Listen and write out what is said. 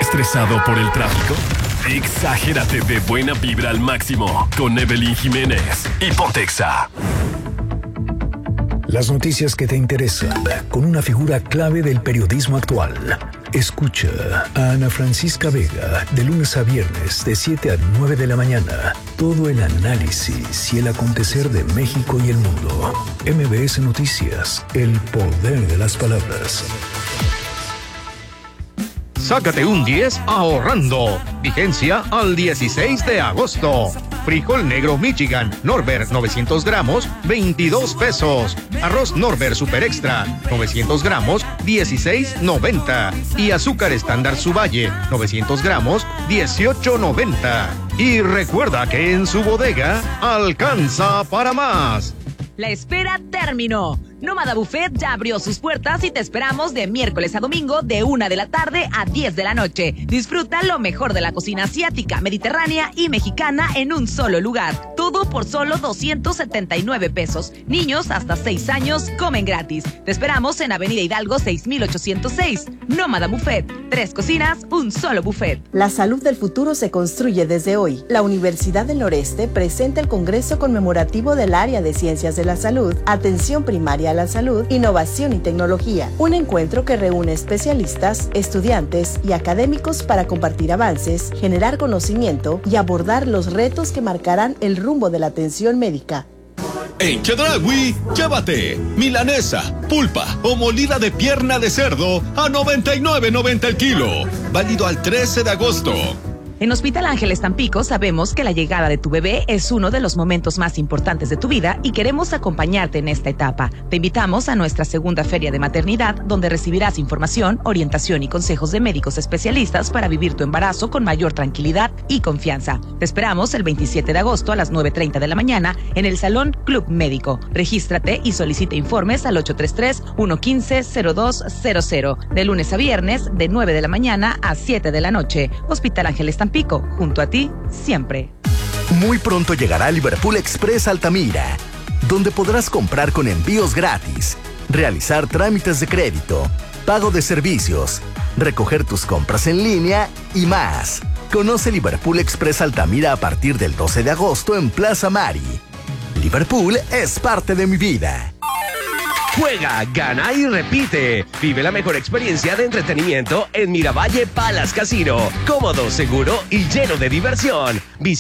estresado por el tráfico? Exagérate de buena vibra al máximo con Evelyn Jiménez y Pontexa. Las noticias que te interesan, con una figura clave del periodismo actual. Escucha a Ana Francisca Vega de lunes a viernes de 7 a 9 de la mañana. Todo el análisis y el acontecer de México y el mundo. MBS Noticias, el poder de las palabras. Sácate un 10 ahorrando. Vigencia al 16 de agosto. Frijol negro Michigan, Norbert 900 gramos, 22 pesos. Arroz Norbert Super Extra, 900 gramos, 16.90. Y azúcar estándar Suvalle, 900 gramos, 18.90. Y recuerda que en su bodega alcanza para más. La espera terminó. Nómada Buffet ya abrió sus puertas y te esperamos de miércoles a domingo de 1 de la tarde a 10 de la noche. Disfruta lo mejor de la cocina asiática, mediterránea y mexicana en un solo lugar. Todo por solo 279 pesos. Niños hasta 6 años comen gratis. Te esperamos en Avenida Hidalgo 6806. Nómada Buffet. 3 cocinas, un solo buffet. La salud del futuro se construye desde hoy. La Universidad del Noreste presenta el Congreso Conmemorativo del Área de Ciencias de la Salud, Atención Primaria a la Salud, Innovación y Tecnología. Un encuentro que reúne especialistas, estudiantes y académicos para compartir avances, generar conocimiento y abordar los retos que marcarán el rumbo de la atención médica. En Chedraui, llévate milanesa, pulpa o molida de pierna de cerdo a $99.90 el kilo. Válido al 13 de agosto. En Hospital Ángeles Tampico sabemos que la llegada de tu bebé es uno de los momentos más importantes de tu vida y queremos acompañarte en esta etapa. Te invitamos a nuestra segunda feria de maternidad, donde recibirás información, orientación y consejos de médicos especialistas para vivir tu embarazo con mayor tranquilidad y confianza. Te esperamos el 27 de agosto a las 9:30 de la mañana en el Salón Club Médico. Regístrate y solicita informes al 833-115-0200. De lunes a viernes, de 9 de la mañana a 7 de la noche. Hospital Ángeles Tampico, junto a ti, siempre. Muy pronto llegará Liverpool Express Altamira, donde podrás comprar con envíos gratis, realizar trámites de crédito, pago de servicios, recoger tus compras en línea y más. Conoce Liverpool Express Altamira a partir del 12 de agosto en Plaza Mari. Liverpool es parte de mi vida. Juega, gana y repite. Vive la mejor experiencia de entretenimiento en Miravalle Palace Casino. Cómodo, seguro y lleno de diversión.